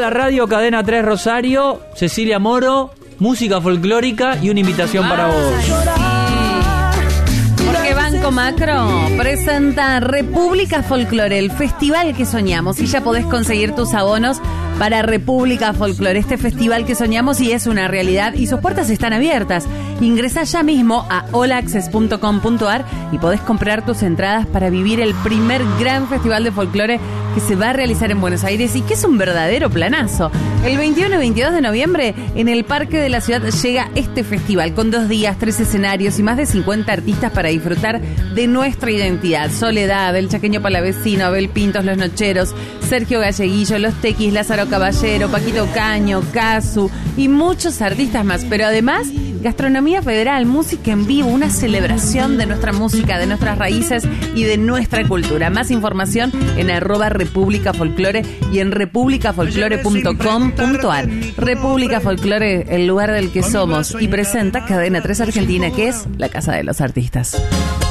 la radio Cadena 3 Rosario, Cecilia Moro, música folclórica y una invitación para vos. Porque Banco Macro presenta República Folclore, el festival que soñamos, y ya podés conseguir tus abonos para República Folclore, este festival que soñamos y es una realidad, y sus puertas están abiertas. Ingresá ya mismo a allAccess.com.ar y podés comprar tus entradas para vivir el primer gran festival de folclore que se va a realizar en Buenos Aires y que es un verdadero planazo. El 21 y 22 de noviembre en el Parque de la Ciudad llega este festival con 2 días, 3 escenarios y más de 50 artistas para disfrutar de nuestra identidad. Soledad, El Chaqueño Palavecino, Abel Pintos, Los Nocheros, Sergio Galleguillo, Los Tequis, Lázaro Caballero, Paquito Caño, Casu y muchos artistas más. Pero además, gastronomía federal, música en vivo, una celebración de nuestra música, de nuestras raíces y de nuestra cultura. Más información en @República Folclore y en republicafolclore.com.ar. República Folclore, el lugar del que somos, y presenta Cadena 3 Argentina, que es la casa de los artistas.